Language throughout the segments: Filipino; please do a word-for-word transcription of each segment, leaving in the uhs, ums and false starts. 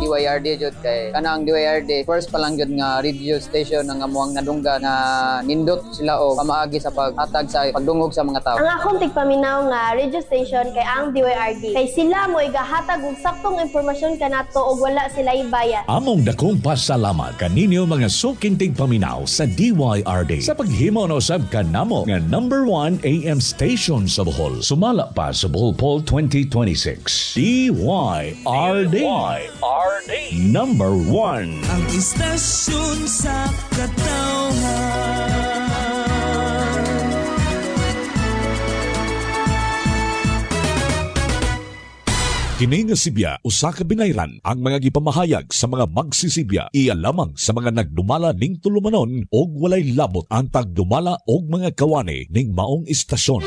Y R D jud kay kana ang D Y R D first pa lang jud nga radio station nga amuang nadunggan nga nindot sila og pamaagi sa paghatag sa pagdungog sa mga tao. Ang akong tigpaminaw nga radio station kay ang D Y R D kay sila mo igahatag og saktong impormasyon kanato og wala sila ibayad. Among dakong pasalamat kaninyo mga suking tigpaminaw sa D Y R D sa paghimo na usab kanamo nga number one A M station sa Bohol. Sumala pa sa Bohol Poll twenty twenty-six. D Y R D. D Y R D. Number one. Ang istasyon sa katawhan. Kini nga Sibya usa ka binayran ang mga gipamahayag sa mga magsisibya iya lamang sa mga nagdumala ning tulumanon og walay labot ang tagdumala og mga kawani ning maong istasyon.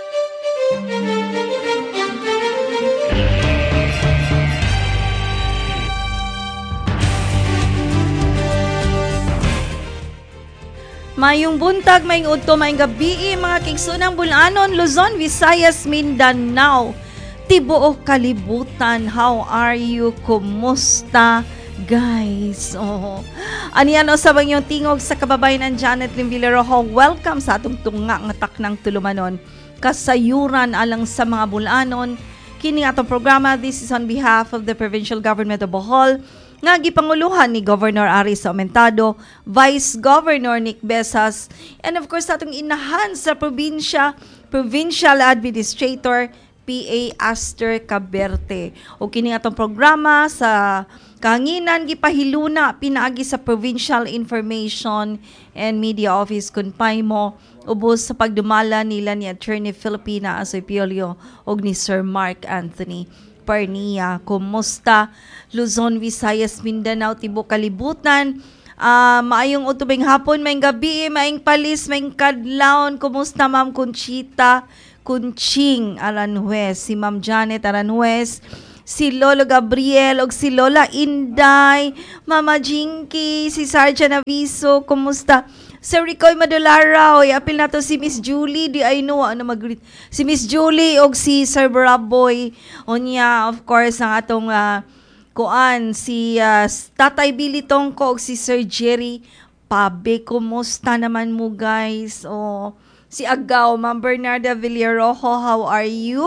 Mayong buntag, mayong udto, mayong gabi, mga kigsunang Bulanon, Luzon, Visayas, Mindanao. Tibuok kalibutan, how are you? Kumusta, guys? Oh. Aniyan o sabang yung tingog sa kababayan Janet Lim Villarojo. Welcome sa atong tunga nga taknang tulumanon. Kasayuran alang sa mga Bulanon. Kini atong programa, this is on behalf of the Provincial Government of Bohol, nga gipanguluhan ni Governor Aris Aumentado, Vice Governor Nick Besas, and of course atong inahan sa probinsya, Provincial Administrator P A Aster Caberte. O kini atong programa sa kahanginan gipahiluna pinaagi sa Provincial Information and Media Office kun paymo ubos sa pagdumala nila ni Attorney Filipina Asoypiolio og ni Sir Mark Anthony Parnia. Kumusta Luzon, Visayas, Mindanao, tibuok kalibutan? Uh, maayong utubing hapon, maayong gabi, maayong palis, maayong kadlawon. Kumusta Ma'am Conchita Kunching Aranjuez, si Ma'am Janet Aranjuez, si Lolo Gabriel og si Lola Inday, Mama Jinky, si Sarja Naviso, kumusta? Sir Ricoy Madolara, oy, apil na to si Miss Julie, di ay know, ano mag-greet. Si Miss Julie og si Sir Braboy, onya, of course, ang atong uh, kuan, si uh, Tatay Billy Tongko og si Sir Jerry Pabe, kumusta naman mo guys? O, si Agaw, Ma'am Bernarda Villarojo, how are you?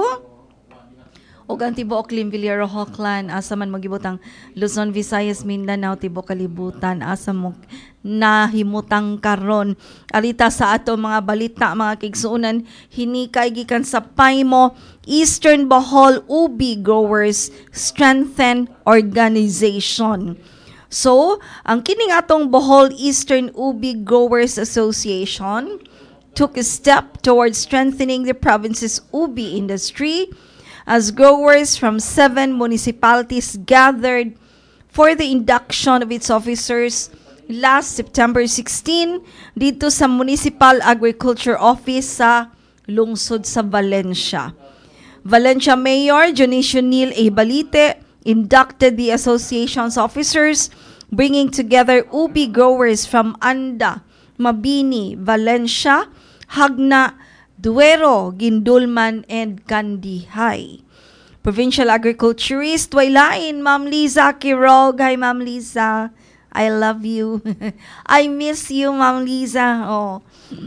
Og ang tibuok Lim Villarojo clan, asa man magibutang Luzon, Visayas, Mindanao, tibuok kalibutan, asa mo nahimutang karon. Alita sa ato mga balita, mga kigsuunan, hinikay gikan sa Paymo, Eastern Bohol Ubi Growers Strengthen Organization. So, ang kining atong Bohol Eastern Ubi Growers Association took a step towards strengthening the province's ubi industry as growers from seven municipalities gathered for the induction of its officers last September sixteenth dito sa Municipal Agriculture Office sa lungsod sa Valencia. Valencia Mayor Dionisio Neil A. Balite inducted the association's officers, bringing together ubi growers from Anda, Mabini, Valencia, Hagna, Duero, Gindulman, and Kandihay. Provincial Agriculturist, waylain, Ma'am Liza Kirog. Hi, Ma'am Liza. I love you. I miss you, Ma'am Liza. Oh.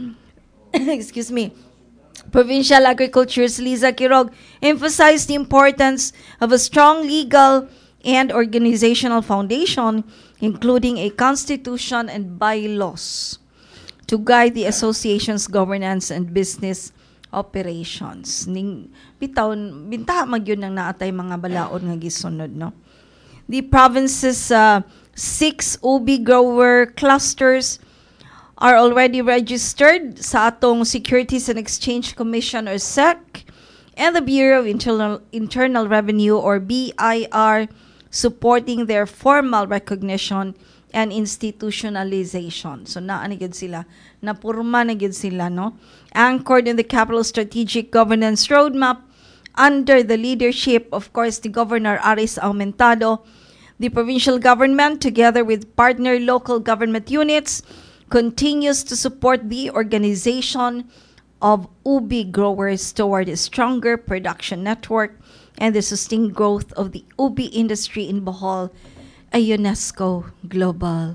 Excuse me. Provincial Agriculturist Liza Kirog emphasized the importance of a strong legal and organizational foundation, including a constitution and bylaws, to guide the association's governance and business operations. Ning bitaw bintaha magyud nang naatay mga balaod nga gisunod, no. The province's uh, six ubi grower clusters are already registered sa atong Securities and Exchange Commission or S E C, and the Bureau of Internal Internal Revenue or B I R, supporting their formal recognition and institutionalization. So naa na gyud sila, napurma na gyud sila, no? Anchored in the Capital Strategic Governance Roadmap under the leadership, of course, the Governor Aris Aumentado, the provincial government, together with partner local government units, continues to support the organization of ubi growers toward a stronger production network and the sustained growth of the ubi industry in Bohol, ay UNESCO Global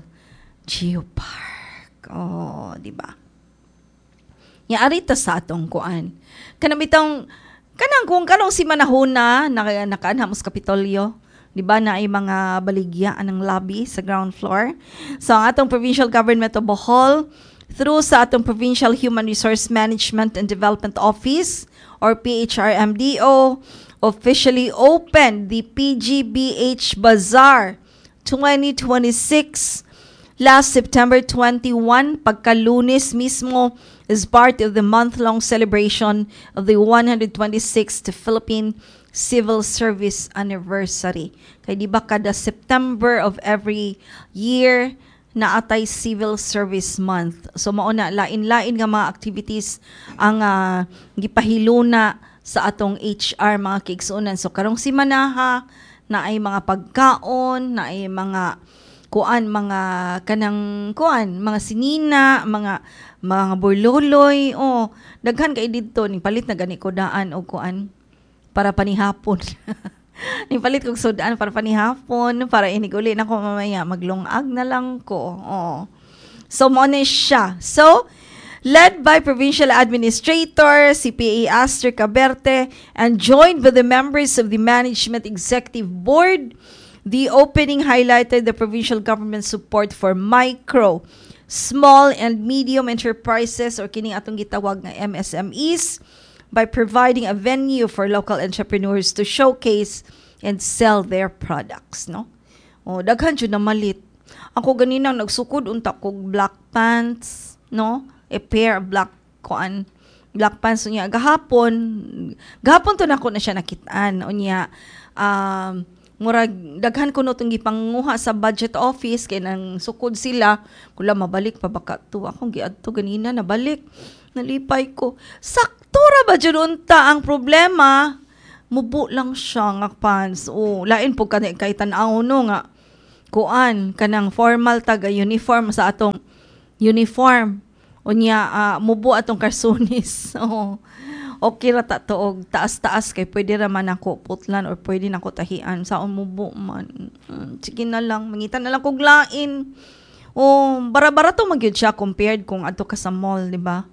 Geopark. Oh, di ba? Yaari ta sa atong kuan. Kanang bitong kanang kung kanong si manahuna naka nakaanha mo sa Kapitolyo, di ba na ay mga baligyaan ng lobby sa ground floor. So ang atong provincial government of Bohol through sa atong Provincial Human Resource Management and Development Office or P H R M D O officially opened the P G B H Bazaar twenty twenty-six last September twenty-first, pagka-Lunes mismo, as part of the month-long celebration of the one hundred twenty-sixth Philippine Civil Service Anniversary. Kaya di ba kada September of every year, naatay Civil Service Month. So mauna, lain-lain nga mga activities ang uh, gipahiluna sa atong H R mga kiigsunan. So karong simanaha, na ay mga pagkaon, na ay mga kuan, mga kanang kuan, mga sinina, mga mga burluloy, oh, daghan kay didto ni palit na gani ko daan og kuan para panihapon. Ni palit kog sudaan para panihapon para iniguli na ko mamaya maglungag na lang ko. Oh. So mo ni siya. So led by Provincial Administrator C P A Aster Caberte and joined by the members of the Management Executive Board, the opening highlighted the provincial government support for micro, small and medium enterprises or kining atong gitawag nga M S M Es by providing a venue for local entrepreneurs to showcase and sell their products, no? Oh, daghan jud na malit. Ako ganina nagsukod unta kog black pants, no? A pair of black kuan black pants unya gahapon. Gahapon to nako na siya nakitaan unya um murag daghan ko no tong gipanguha sa budget office kay nang sukod sila kula mabalik pa baka to akong giadto ganina nabalik nalipay ko sakto ra ba jud unta ang problema mubo lang siya nga pants o lain po kani kay tan-aw no nga kuan kanang formal taga uniform sa atong uniform unya uh, mubo atong karsonis oh okay ra ta to og taas-taas kay pwede ra man ako putlan or pwede nako tahian sa umubo man. Hmm, sige na lang mangitan na lang kog lain. Oh, bara-bara to magyud siya compared kung adto ka sa mall, di ba?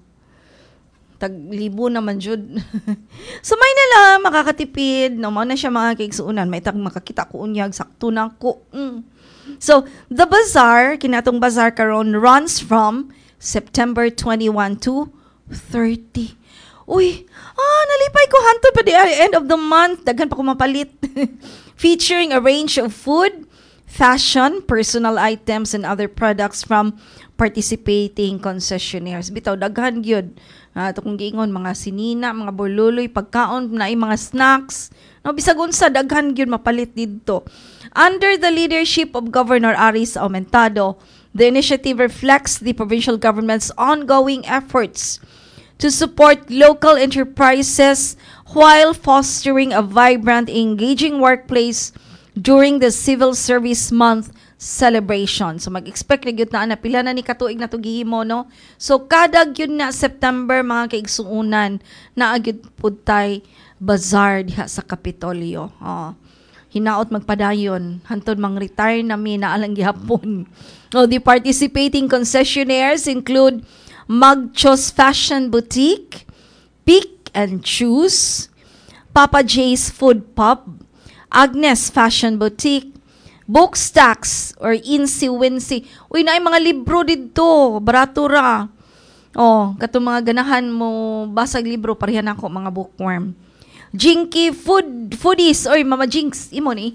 Tag libo naman jud. So may na lang makakatipid, no mo na siya mga kaigsuunan, may tag makakita ko unyag sakto na ko. Mm. So, the bazaar, kinatong bazaar karon runs from September twenty-first to thirty. Uy, ah, nalipay ko hantod pa di end of the month. Daghan pa ko mapalit. Featuring a range of food, fashion, personal items, and other products from participating concessionaires. Bitaw, daghan gyud. Uh, ito kong giingon, mga sinina, mga burluloy, pagkaon, na mga snacks. No, bisag unsa daghan gyud mapalit didto. Under the leadership of Governor Aris Aumentado, the initiative reflects the provincial government's ongoing efforts to support local enterprises while fostering a vibrant, engaging workplace during the Civil Service Month celebration. So mag-expect na gyud na na pila na ni katuig na to gihimo, no? So kada gyud na September mga kaigsuunan na gyud pud tay bazaar diha sa Kapitolyo. Oh. Hinaot magpadayon hantod mang retire na mi na alang gihapon. Oh, the participating concessionaires include Magchos Fashion Boutique, Pick and Choose, Papa J's Food Pub, Agnes Fashion Boutique, Bookstacks or Insi Winsi. Uy, na mga libro dito, barato ra. Oh, katong mga ganahan mo basag libro parehan ako mga bookworm. Jinky Food Foodies or Mama Jinx, imo ni.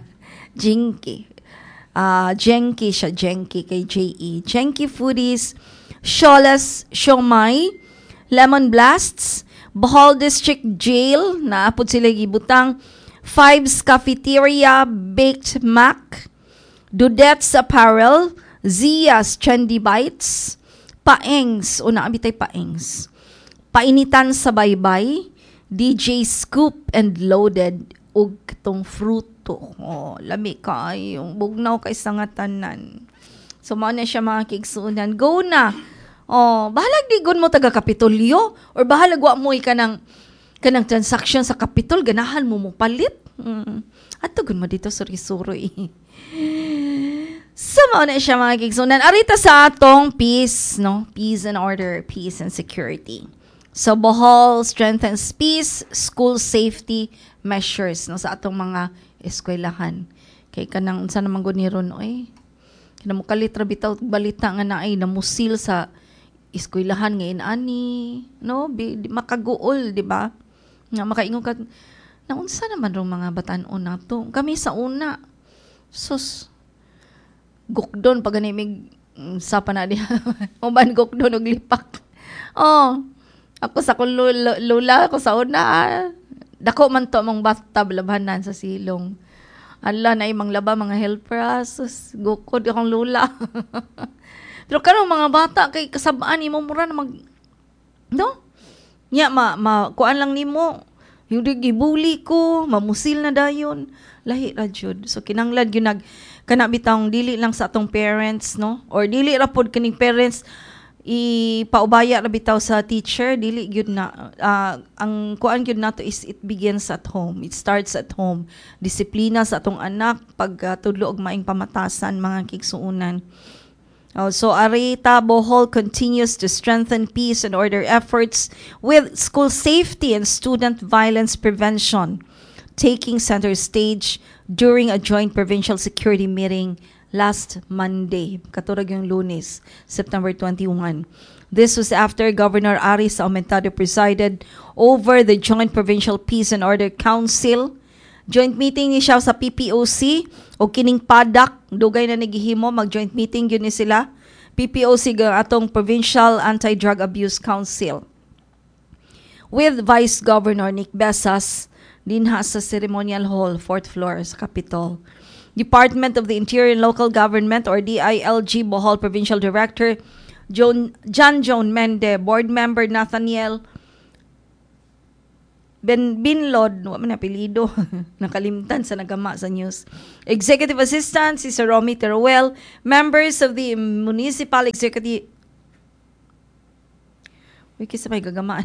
Jinky. Ah, uh, Jenky siya, Jenky kay J E. Jenky Foodies, Shola's Siomai, Lemon Blasts, Bohol District Jail, naapod sila gibutang, Fives Cafeteria, Baked Mac, Dudette's Apparel, Zia's Trendy Bites, Paengs, o naabitay Paengs, Painitan sa Baybay, D J Scoop and Loaded, ug katong fruto. Oh, lami kayo, bugnaw kay sangatanan. So, mao na siya mga kigsuunan. Go na! Oh, bahalag di gun mo taga Kapitolyo or bahalag wa mo kanang kanang transaction sa Kapitol, ganahan mo mo palit. Mm. Ato gun mo dito suri-suri. So, mao na siya mga kigsunan. Arita sa atong peace, no? Peace and order, peace and security. So, Bohol strengthens peace, school safety measures, no? Sa atong mga eskwelahan. Kay kanang, unsa naman gud ni ron, oy. Kina mo kalitra bitaw balita nga na ay namusil sa eskwelahan ngayon ani, no? Bi, di, makaguol, di ba? Nga makaingon ka, naunsa naman rong mga batan-on nato. Kami sa una, sus, gukdon pag ganimig sa pa na diha. Uban gukdon og lipak. Oh, ako sa kong lula, lula ako sa una. Dako man to mong bathtub labanan sa silong. Ala na imang laba mga helpers. Gukod akong lula. Pero karong mga bata kay kasabaan imo mura na mag no? Nya ma, ma kuan lang nimo. Yung gibuli ko, mamusil na dayon. Lahi ra jud. So kinanglan gyud nag kana bitang dili lang sa atong parents, no? Or dili ra pod kining parents ipaubaya ra bitaw sa teacher, dili gyud na uh, ang kuan gyud nato is it begins at home. It starts at home. Disiplina sa atong anak pag uh, tudlo og maing pamatasan mga kigsuunan. Oh, so Arita Bohol continues to strengthen peace and order efforts with school safety and student violence prevention, taking center stage during a joint provincial security meeting last Monday, katurag yung Lunes, September twenty-first. This was after Governor Aris Aumentado presided over the Joint Provincial Peace and Order Council. Joint meeting ni siya sa P P O C o kining padak, dugay na nagihimo, mag-joint meeting yun ni sila. P P O C ga atong Provincial Anti-Drug Abuse Council. With Vice Governor Nick Besas, dinha sa Ceremonial Hall, fourth floor sa Capitol. Department of the Interior and Local Government or D I L G Bohol Provincial Director John, John Joan Mende, Board Member Nathaniel Ben Binlod, wa man apelyido, nakalimtan sa nagama sa news. Executive Assistant si Sir Romy Teruel, members of the Municipal Executive Wiki sa may gagamaan.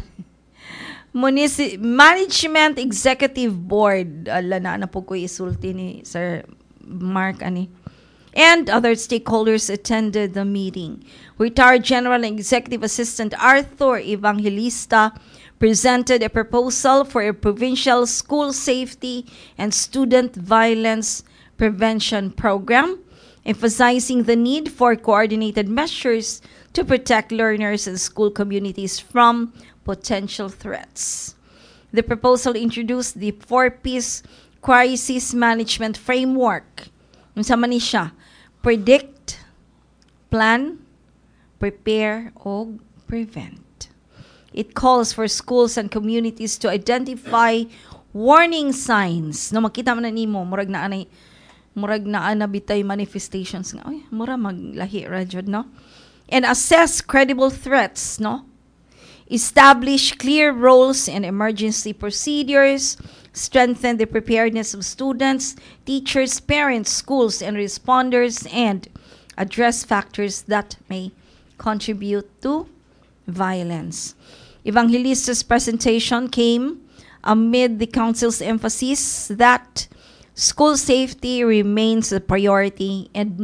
Munici- Management Executive Board, ala na na po ko isulti ni Sir Mark ani, and other stakeholders attended the meeting. Retired General and Executive Assistant Arthur Evangelista presented a proposal for a provincial school safety and student violence prevention program, emphasizing the need for coordinated measures to protect learners and school communities from potential threats. The proposal introduced the four-piece crisis management framework. Unsa man ni siya? Predict, plan, prepare, o prevent. It calls for schools and communities to identify warning signs. No, makita man na nimo, murag na anay, murag na anabitay manifestations nga. Ay, mura maglahi ra jud, no? And assess credible threats, no? Establish clear roles and emergency procedures, strengthen the preparedness of students, teachers, parents, schools, and responders, and address factors that may contribute to violence. Evangelista's presentation came amid the Council's emphasis that school safety remains a priority and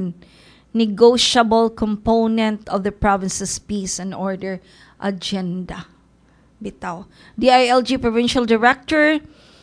non-negotiable component of the province's peace and order agenda. Bitaw. D I L G Provincial Director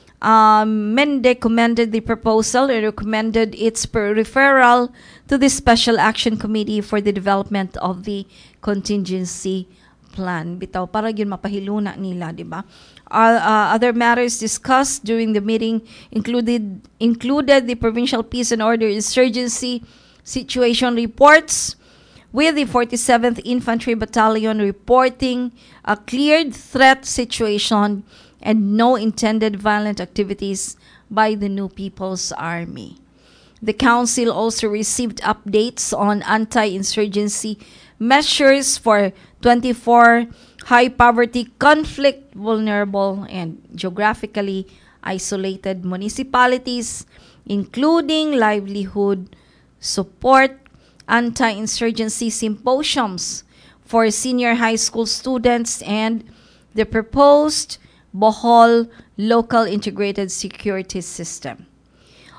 um, Mende commended the proposal and recommended its per- referral to the Special Action Committee for the development of the contingency plan. Bitaw, para yun mapahiluna nila, di ba? Uh, uh, other matters discussed during the meeting included included the Provincial Peace and Order Insurgency Situation Reports, with the forty-seventh Infantry Battalion reporting a cleared threat situation and no intended violent activities by the New People's Army. The Council also received updates on anti-insurgency measures for twenty-four high-poverty, conflict, vulnerable, and geographically isolated municipalities, including livelihood support, anti-insurgency symposiums for senior high school students, and the proposed Bohol Local Integrated Security System.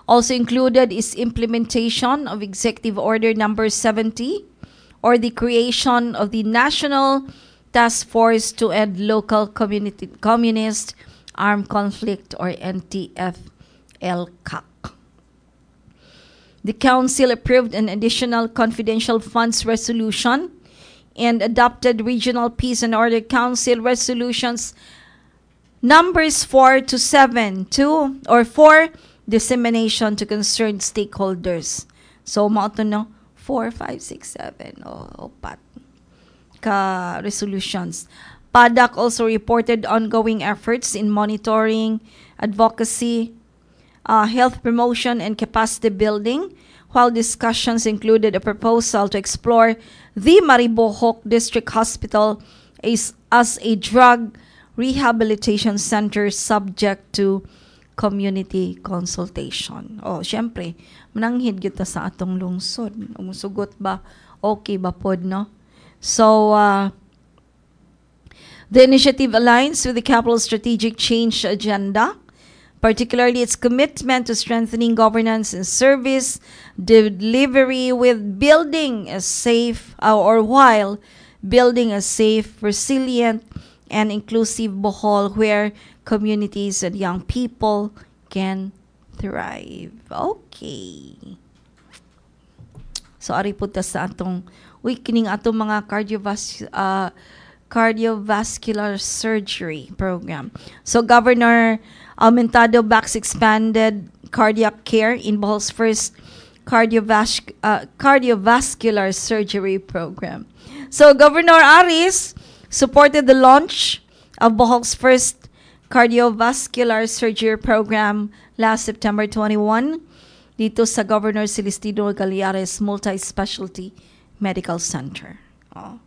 Also included is implementation of Executive Order Number seventy, or the creation of the National Task Force to End Local Community, Communist Armed Conflict, or N T F L C A C. The Council approved an additional confidential funds resolution and adopted Regional Peace and Order Council resolutions numbers four to seven, two or four, dissemination to concerned stakeholders. So, mao to no, four, five, six, seven, o oh, opat ka resolutions. P A D A C also reported ongoing efforts in monitoring, advocacy, uh, health promotion, and capacity building, while discussions included a proposal to explore the Maribojoc District Hospital as, as a drug rehabilitation center subject to community consultation. Oh, syempre, mananghid kita sa atong lungsod. Umusugot ba? Okay ba pod, no? So, uh, the initiative aligns with the Capital Strategic Change Agenda, particularly its commitment to strengthening governance and service delivery with building a safe, uh, or while building a safe, resilient, and inclusive Bohol where communities and young people can thrive. Okay. So, ari po ta sa atong, uy, kining atong mga cardiovas, uh, cardiovascular surgery program. So, Governor Aumentado backs expanded cardiac care in Bohol's first cardiovas- uh, cardiovascular surgery program. So, Governor Aris supported the launch of Bohol's first cardiovascular surgery program last September twenty-first dito sa Governor Celestino Galiares Multi-Specialty Medical Center. Oh.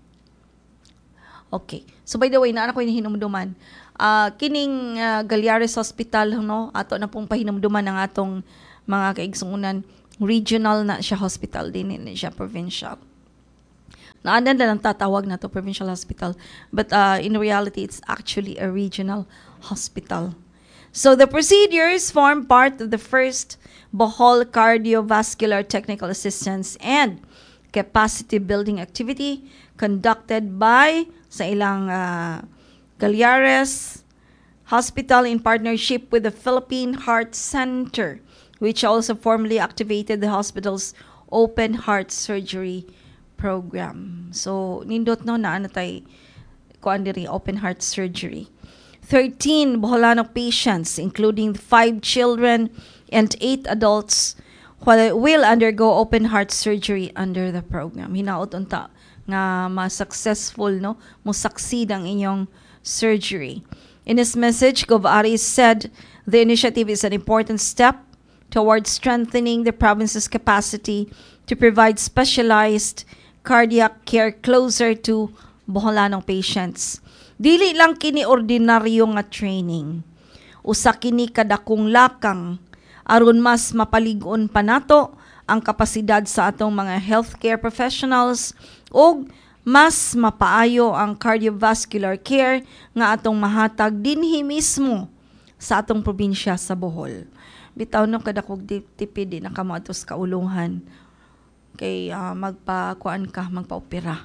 Okay. So, by the way, naana ko yung hinumduman. Uh, kining uh, Galiares Hospital, no, ato na pong pahinumduman ng atong mga kaigsuunan. Regional na siya hospital, din na siya provincial. Naanan na lang tatawag na to provincial hospital. But uh, in reality, it's actually a regional hospital. So the procedures form part of the first Bohol Cardiovascular Technical Assistance and Capacity Building activity conducted by sa ilang uh, Galiares Hospital in partnership with the Philippine Heart Center, which also formally activated the hospital's open heart surgery program. So, nindot no na ano tay kuan diri open heart surgery. thirteen Boholano patients, including five children and eight adults, will undergo open heart surgery under the program. Hinaot unta nga ma-successful, no? Mo-succeed ang inyong surgery. In his message, Gov Aris said the initiative is an important step towards strengthening the province's capacity to provide specialized cardiac care closer to Boholanong patients. Dili lang kini ordinaryo nga training. Usa kini kadakong lakang aron mas mapalig-on pa nato ang kapasidad sa atong mga healthcare professionals ug mas mapaayo ang cardiovascular care nga atong mahatag dinhi mismo sa atong probinsya sa Bohol. Bitaw no kadakog tipid din nakamo atos kaulungan kay uh, magpa-kuan ka, magpa-opera.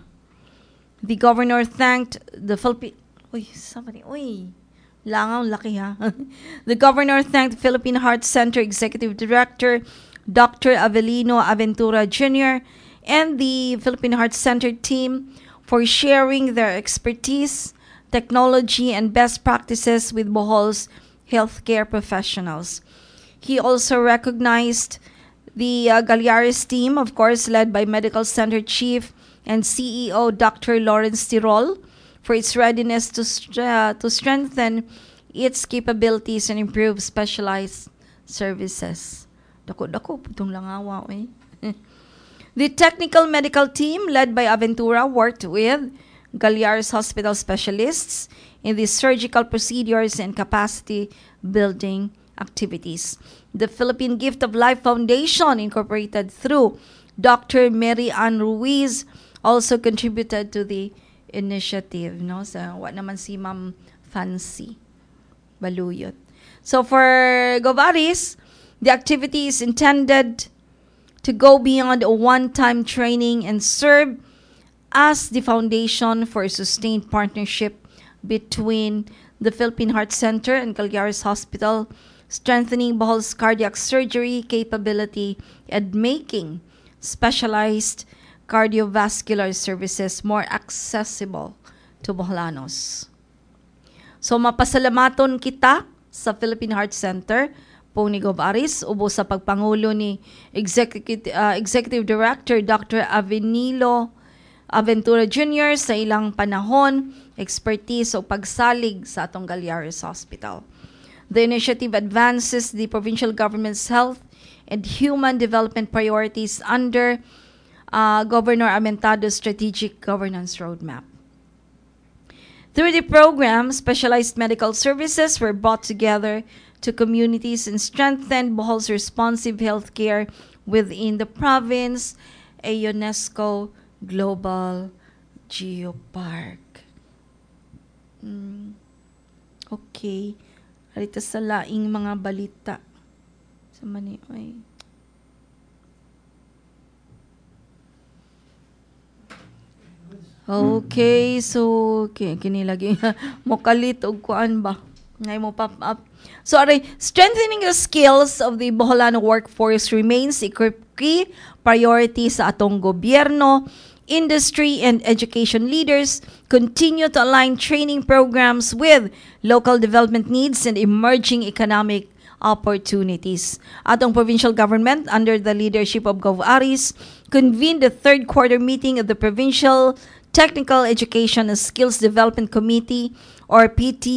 The governor thanked the Philippine Uy, somebody, uy. Langaw laki ha. The governor thanked the Philippine Heart Center Executive Director Doctor Avelino Aventura Junior and the Philippine Heart Center team for sharing their expertise, technology, and best practices with Bohol's healthcare professionals. He also recognized the uh, Galiares team, of course, led by Medical Center Chief and C E O Doctor Lawrence Tirol, for its readiness to, uh, to strengthen its capabilities and improve specialized services. Dako-dako, putong langawa, eh. The technical medical team led by Aventura worked with Galiares Hospital specialists in the surgical procedures and capacity building activities. The Philippine Gift of Life Foundation, incorporated through Doctor Mary Ann Ruiz, also contributed to the initiative. No? So, what naman si Ma'am Fancy Baluyot. So, for Gov Aris, The activity is intended to go beyond a one-time training and serve as the foundation for a sustained partnership between the Philippine Heart Center and Calgaris Hospital, strengthening Bohol's cardiac surgery capability and making specialized cardiovascular services more accessible to Boholanos. So mapasalamaton kita sa Philippine Heart Center, Pong ni Gov Aris, ubo sa pagpangulo ni Executive, uh, Executive Director Doctor Avenilo Aventura Junior sa ilang panahon, expertise o pagsalig sa atong Calgaris Hospital. The initiative advances the provincial government's health and human development priorities under uh, Governor Amentado's strategic governance roadmap. Through the program, specialized medical services were brought together to communities and strengthened Bohol's responsive healthcare within the province, a UNESCO Global Geopark. Mm. Okay. Harita sa laing mga balita. Sa mani, oy. Okay, so okay, kini lagi mo kalit og kuan ba? Ngay mo pop up. So aray, strengthening the skills of the Boholano workforce remains a key priority sa atong gobyerno. Industry and education leaders continue to align training programs with local development needs and emerging economic opportunities. Atong provincial government, under the leadership of Gov Aris, convened the third quarter meeting of the Provincial Technical Education and Skills Development Committee or P T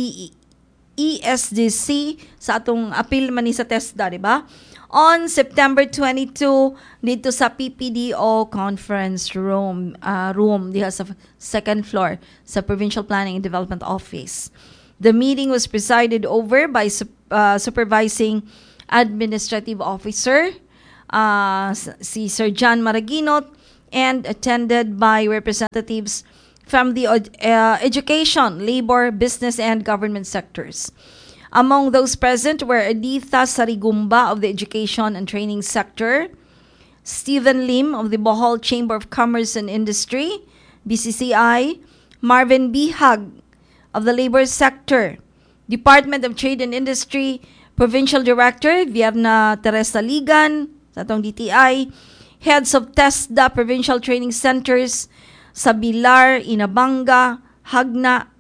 E S D C sa atong apil man ni sa TESDA, di ba? On September twenty-second dito sa P P D O conference room uh, room diha sa second floor sa Provincial Planning and Development Office. The meeting was presided over by uh, supervising administrative officer uh, si Sir John Maraginot and attended by representatives from the uh, education, labor, business, and government sectors. Among those present were Editha Sarigumba of the Education and Training Sector, Stephen Lim of the Bohol Chamber of Commerce and Industry, B C C I, Marvin Bihag of the Labor Sector, Department of Trade and Industry, Provincial Director Vierna Teresa Ligan, sa atong D T I, Heads of TESDA Provincial Training Centers sa Bilar, Inabanga, Hagna,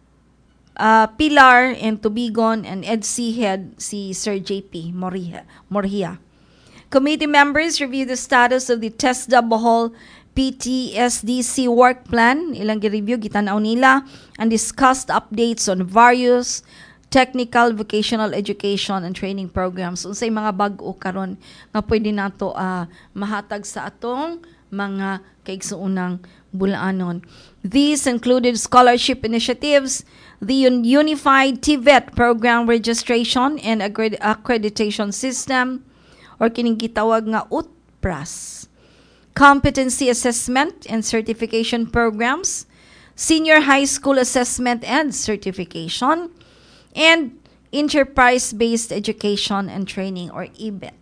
Uh, Pilar and Tubigon, and E D C head si Sir J P Morhia. Morhia. Committee members reviewed the status of the TESDA Bohol P T S D C work plan, ilang gi-review, gitanaw nila, and discussed updates on various technical, vocational education and training programs. Unsay mga bag-o karon nga pwede nato uh, mahatag sa atong mga kaigsuunang bulaanon. These included scholarship initiatives, the Unified T V E T program registration and accred- accreditation system, or kining gitawag nga U T P R A S, competency assessment and certification programs, senior high school assessment and certification, and enterprise-based education and training, or E B E T.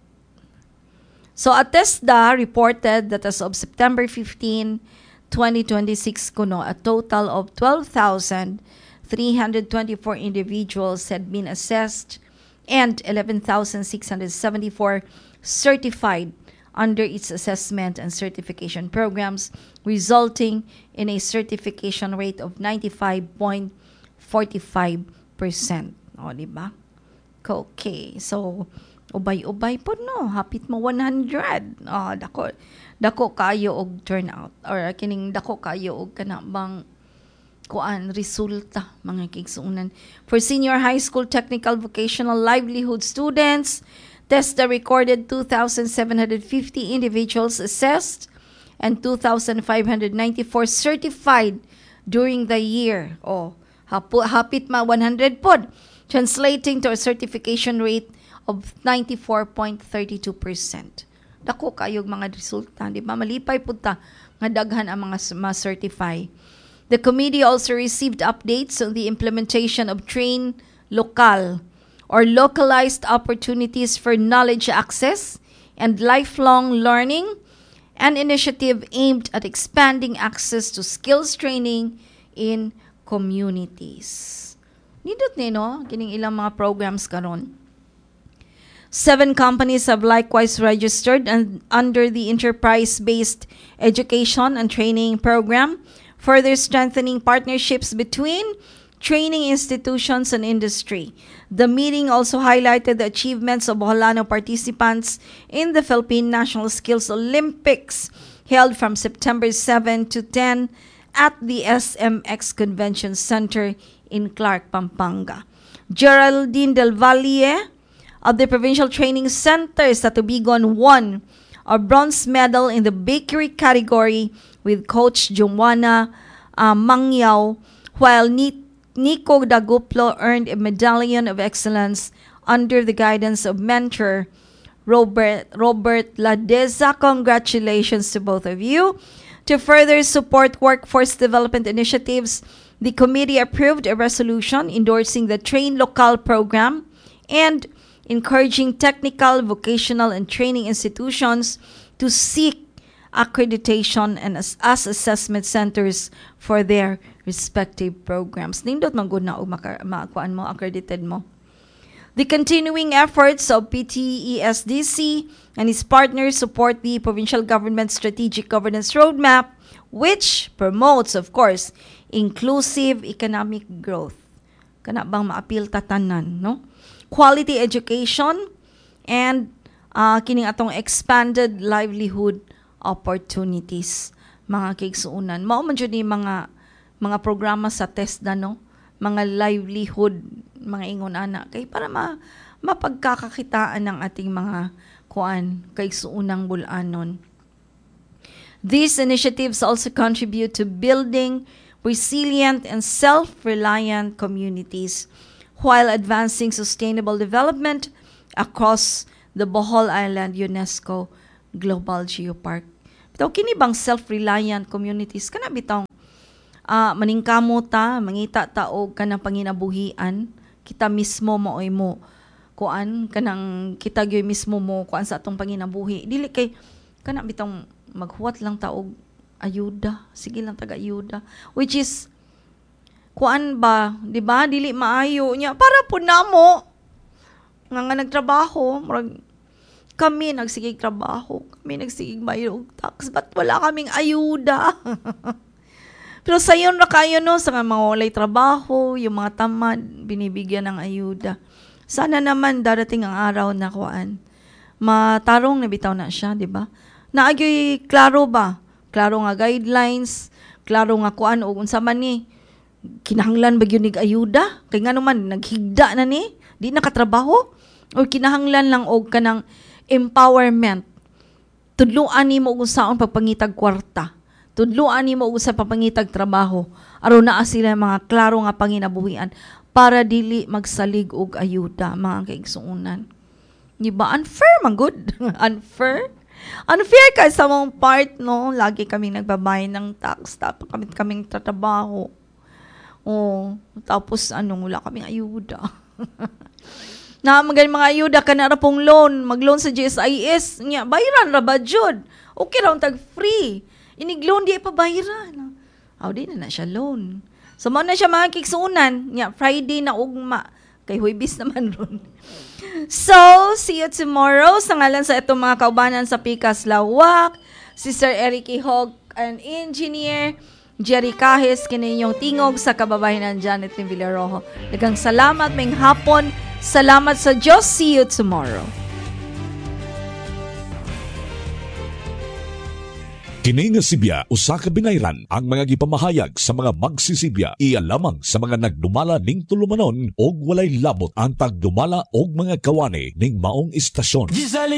So, at TESDA reported that as of September fifteenth, twenty twenty-six, kuno, a total of twelve thousand three hundred twenty-four individuals had been assessed and eleven thousand six hundred seventy-four certified under its assessment and certification programs, resulting in a certification rate of ninety-five point four five percent. O, diba? Okay, so ubay-ubay po, no? Hapit mo one hundred. Oh, dako, dako kayo og turnout. Or kining dako kayo og kanabang kuan resulta, mga kigsuunan. For senior high school technical vocational livelihood students, TESDA recorded two thousand seven hundred fifty individuals assessed and two thousand five hundred ninety-four certified during the year. Oh, hapu, hapit ma one hundred pod, translating to a certification rate of ninety-four point three two percent. Dako kayog mga resulta, di ba? Malipay pud ta nga daghan ang mga ma-certify. The committee also received updates on the implementation of Train Local or localized opportunities for knowledge access and lifelong learning, an initiative aimed at expanding access to skills training in communities. Nindot ni, no? Kining ilang mga programs karon. Seven companies have likewise registered and under the enterprise-based education and training program, further strengthening partnerships between training institutions and industry. The meeting also highlighted the achievements of Boholano participants in the Philippine National Skills Olympics held from September seventh to tenth at the S M X Convention Center in Clark, Pampanga. Geraldine Del Valle of the Provincial Training Center sa Tubigon won a bronze medal in the bakery category with Coach Jumwana uh, Mangyao, while Ni- Nico Daguplo earned a Medallion of Excellence under the guidance of mentor Robert, Robert Ladeza. Congratulations to both of you. To further support workforce development initiatives, the committee approved a resolution endorsing the Train Local program and encouraging technical, vocational, and training institutions to seek accreditation and as, as assessment centers for their respective programs. Nindot man gud na og makakuan mo, accredited mo. The continuing efforts of P T E S D C and its partners support the provincial government strategic governance roadmap, which promotes, of course, inclusive economic growth. Kana bang maapil tatanan, no? Quality education, and uh, kining atong expanded livelihood opportunities, mga kaigsuunan. Mao man jud ni mga mga programa sa TESDA, no? Mga livelihood, mga ingon ana kay para ma mapagkakakitaan ng ating mga kuan kaigsuunang bulanon. These initiatives also contribute to building resilient and self-reliant communities while advancing sustainable development across the Bohol Island UNESCO Global Geopark. Bitaw kini bang self-reliant communities kana bitaw uh, maningkamo ta, mangita ta og kanang panginabuhian, kita mismo maoy mo kuan kanang kita gyoy mismo mo kuan sa atong panginabuhi. Dili kay kana bitaw maghuwat lang ta og ayuda, sige lang taga ayuda, which is kuan ba, di ba? Dili maayo niya para po namo nga nga nagtrabaho, murag kami nagsigig trabaho, kami nagsigig bayad og tax, but wala kaming ayuda. Pero sayon ra kayo, no, sa mga walay trabaho, yung mga tamad binibigyan ng ayuda. Sana naman darating ang araw na kuan matarong na bitaw na siya, di ba? Naagyoy klaro ba? Klaro nga guidelines, klaro nga kuan og unsa man ni kinahanglan ba gyud nig ayuda kay ngano man naghigda na ni di nakatrabaho o kinahanglan lang og kanang empowerment, tudluan nimo og unsaon pagpangitag kwarta, tudluan nimo og sa pagpangitag trabaho aron naa sila mga klaro nga panginabuhian para dili magsalig og ayuda, mga kaigsuonan. Di ba unfair man good? unfair unfair ka sa mong part, no? Lagi kaming nagbabayad ng tax, tapos kami kaming tatrabaho. Oh, tapos ano, wala kaming ayuda. Na magaling mga ayuda ka na pong loan, mag-loan sa G S I S, nya bayaran ra ba jud? Okay ra tag free. Inig loan di pa bayaran. Aw di na na siya loan. So mo na siya mga kigsuunan, nya Friday na ugma kay Huwebes naman ron. So, see you tomorrow. Sa ngalan sa itong mga kaubanan sa Pikas Lawak, si Sir Eric Ihog, an engineer, Jerry Kahis, kininyong tingog sa kababayan ng Janet ng Villarojo. Daghang salamat, may hapon. Salamat sa Diyos. See you tomorrow. Kini nga Sibya usa ka binayran ang mga gipamahayag sa mga magsisibya iya lamang sa mga nagdumala ning tulumanon og walay labot ang pagdumala og mga kawani ning maong istasyon.